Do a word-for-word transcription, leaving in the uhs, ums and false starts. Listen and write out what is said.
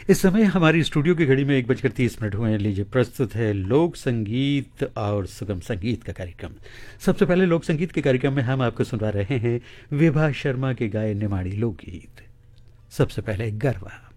इस समय हमारी स्टूडियो की घड़ी में एक बजकर तीस मिनट हुए हैं। लीजिए प्रस्तुत है लोक संगीत और सुगम संगीत का कार्यक्रम। सबसे पहले लोक संगीत के कार्यक्रम में हम आपको सुनवा रहे हैं विभा शर्मा के गाए निमाड़ी लोकगीत। सबसे पहले गरबा।